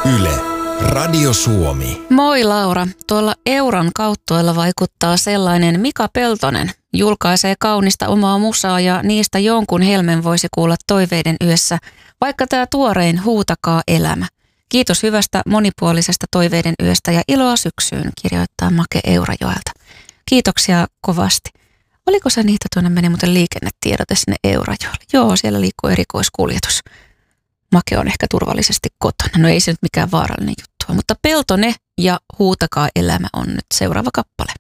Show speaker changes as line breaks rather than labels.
Yle, Radio Suomi.
Moi Laura, tuolla Euran kauttuella vaikuttaa sellainen Mika Peltonen. Julkaisee kaunista omaa musaa ja niistä jonkun helmen voisi kuulla toiveiden yössä, vaikka tämä tuorein Huutakaa elämä. Kiitos hyvästä monipuolisesta toiveiden yöstä ja iloa syksyyn, kirjoittaa Make Eurajoelta. Kiitoksia kovasti. Oliko se niitä tuonne meni muuten liikennetiedote sinne Eurajoelle? Joo, siellä liikkuu erikoiskuljetus. Make on ehkä turvallisesti kotona. No ei se nyt mikään vaarallinen juttu, mutta Peltone ja Huutakaa elämä on nyt seuraava kappale.